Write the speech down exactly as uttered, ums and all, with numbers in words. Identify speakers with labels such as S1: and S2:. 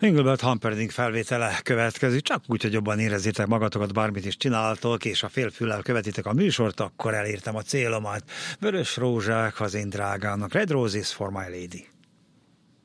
S1: Engelbert Humperdinck felvétele következik, csak úgy, hogy jobban érezzétek magatokat, bármit is csináltok, és a félfüllel követitek a műsort, akkor elértem a célomat. Vörös rózsák az én drágának, Red Roses for my lady.